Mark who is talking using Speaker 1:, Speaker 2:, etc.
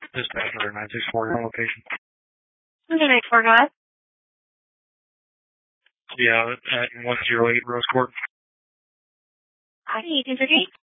Speaker 1: Dispatch order 964, your location.
Speaker 2: 994, go ahead.
Speaker 1: Yeah, at 108 Rose Court.
Speaker 2: Hi, you can forget.